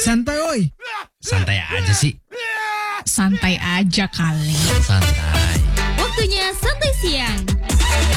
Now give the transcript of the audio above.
santai oi. Santai aja sih. Santai aja kali. Santai. Waktunya santai siang.